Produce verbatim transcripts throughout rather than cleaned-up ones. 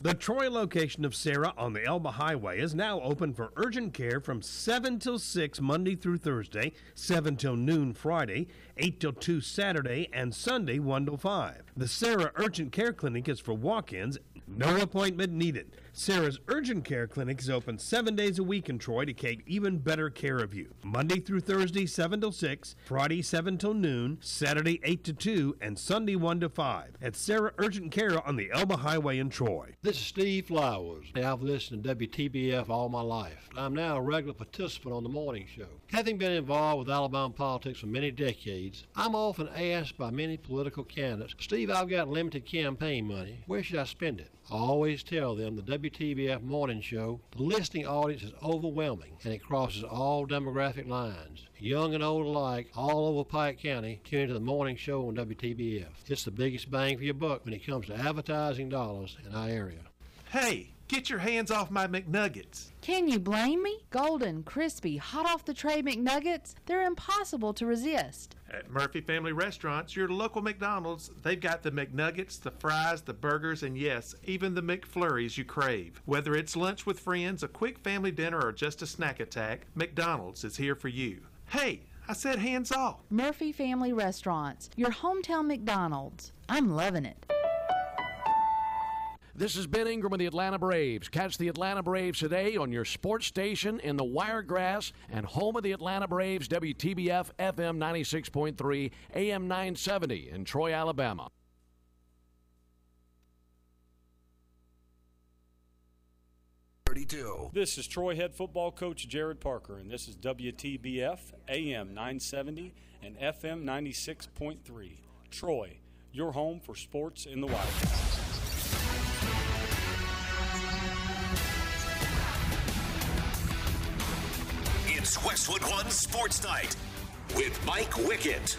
The Troy location of Sarah on the Elba Highway is now open for urgent care from seven till six Monday through Thursday, seven till noon Friday, eight till two Saturday, and Sunday one till five. The Sarah Urgent Care Clinic is for walk-ins, no appointment needed. Sarah's Urgent Care Clinic is open seven days a week in Troy to take even better care of you. Monday through Thursday, seven till six, Friday, seven till noon, Saturday, eight to two, and Sunday, one to five. At Sarah Urgent Care on the Elba Highway in Troy. This is Steve Flowers. I've listened to W T B F all my life. I'm now a regular participant on the morning show. Having been involved with Alabama politics for many decades, I'm often asked by many political candidates, Steve, I've got limited campaign money. Where should I spend it? I always tell them the W T B F morning show, the listening audience is overwhelming and it crosses all demographic lines. Young and old alike, all over Pike County, tune into the morning show on W T B F. It's the biggest bang for your buck when it comes to advertising dollars in our area. Hey, get your hands off my McNuggets. Can you blame me? Golden, crispy, hot off the tray McNuggets, they're impossible to resist. At Murphy Family Restaurants, your local McDonald's, they've got the McNuggets, the fries, the burgers, and yes, even the McFlurries you crave. Whether it's lunch with friends, a quick family dinner, or just a snack attack, McDonald's is here for you. Hey, I said hands off. Murphy Family Restaurants, your hometown McDonald's. I'm loving it. This is Ben Ingram of the Atlanta Braves. Catch the Atlanta Braves today on your sports station in the Wiregrass and home of the Atlanta Braves, W T B F F M ninety-six point three, A M nine seventy in Troy, Alabama. thirty-two. This is Troy head football coach Jared Parker, and this is W T B F A M nine seventy and F M ninety-six point three. Troy, your home for sports in the Wiregrass. It's Westwood One Sports Night with Mike Wickett.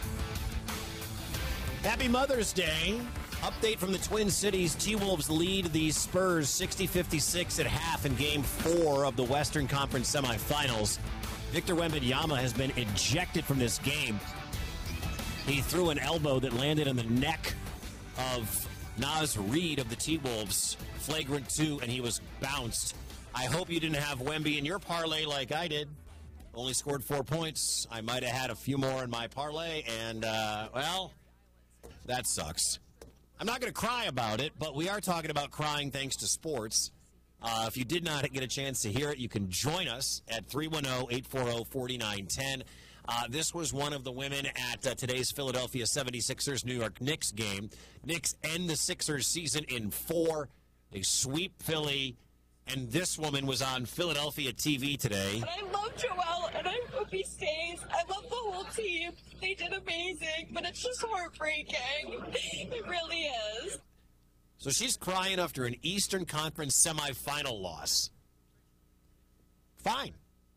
Happy Mother's Day. Update from the Twin Cities. T-Wolves lead the Spurs sixty fifty-six at half in Game four of the Western Conference semifinals. Victor Wembanyama has been ejected from this game. He threw an elbow that landed on the neck of Naz Reid of the T-Wolves. Flagrant two, and he was bounced. I hope you didn't have Wemby in your parlay like I did. Only scored four points. I might have had a few more in my parlay, and, uh, well, that sucks. I'm not going to cry about it, but we are talking about crying thanks to sports. Uh, if you did not get a chance to hear it, you can join us at three one zero, eight four zero, four nine one zero. Uh, this was one of the women at uh, today's Philadelphia seventy-sixers New York Knicks game. Knicks end the Sixers season in four. They sweep Philly. And this woman was on Philadelphia T V today. And I love Joel, and I hope he stays. I love the whole team. They did amazing, but it's just heartbreaking. It really is. So she's crying after an Eastern Conference semifinal loss. Fine.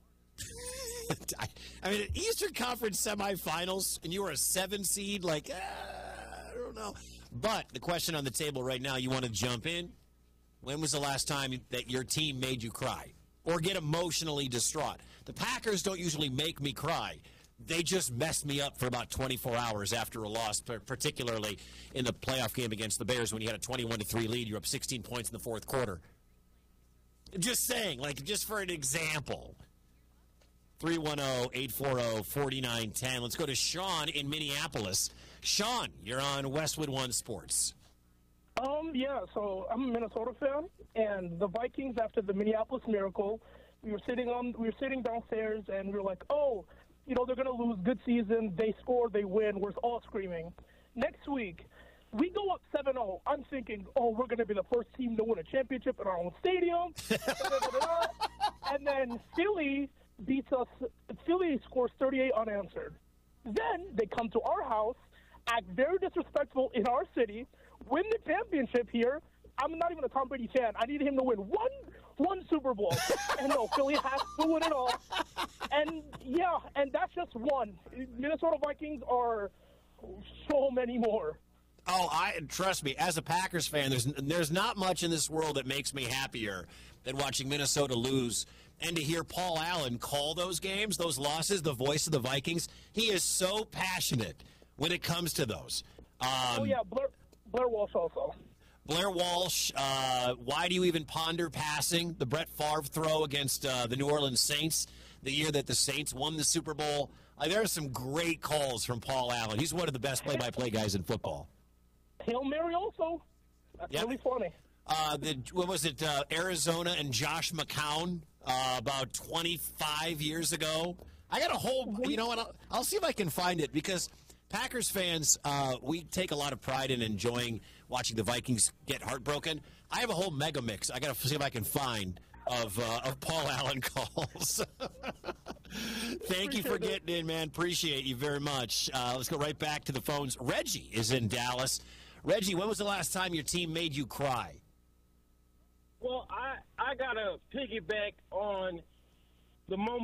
I mean, Eastern Conference semifinals, and you were a seven seed, like, uh, I don't know. But the question on the table right now, you want to jump in? When was the last time that your team made you cry or get emotionally distraught? The Packers don't usually make me cry. They just messed me up for about twenty-four hours after a loss, particularly in the playoff game against the Bears when you had a twenty-one to three lead. You're up sixteen points in the fourth quarter. Just saying, like, just for an example. three one zero, eight four zero, four nine one zero. Let's go to Sean in Minneapolis. Sean, you're on Westwood One Sports. Um, yeah, so I'm a Minnesota fan, and the Vikings, after the Minneapolis Miracle, we were sitting on, we were sitting downstairs, and we were like, oh, you know, they're going to lose, good season, they score, they win, we're all screaming. Next week, we go up seven oh. I'm thinking, oh, we're going to be the first team to win a championship in our own stadium. And then Philly beats us, Philly scores thirty-eight unanswered. Then they come to our house, act very disrespectful in our city, win the championship here. I'm not even a Tom Brady fan. I need him to win one one Super Bowl. And no, Philly has to win it all. And, yeah, and that's just one. Minnesota Vikings are so many more. Oh, I trust me, as a Packers fan, there's there's not much in this world that makes me happier than watching Minnesota lose. And to hear Paul Allen call those games, those losses, the voice of the Vikings, he is so passionate when it comes to those. Um, oh, yeah, Blair, Blair Walsh also. Blair Walsh, uh, why do you even ponder passing? The Brett Favre throw against uh, the New Orleans Saints, the year that the Saints won the Super Bowl. Uh, there are some great calls from Paul Allen. He's one of the best play-by-play guys in football. Hail Mary also. That's Yep. really funny. Uh, the, what was it, uh, Arizona and Josh McCown uh, about twenty-five years ago? I got a whole, you know what, I'll, I'll see if I can find it, because Packers fans, uh, we take a lot of pride in enjoying watching the Vikings get heartbroken. I have a whole mega mix I got to see if I can find of, uh, of Paul Allen calls. Thank you for getting in, man. Appreciate you very much. Uh, let's go right back to the phones. Reggie is in Dallas. Reggie, when was the last time your team made you cry? Well, I, I got to piggyback on the moment